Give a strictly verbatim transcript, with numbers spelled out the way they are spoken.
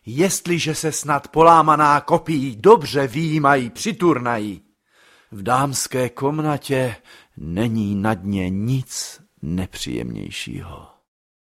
jestliže se snad polámaná kopí dobře výjímají, přiturnají. V dámské komnatě není na dně nic nepříjemnějšího.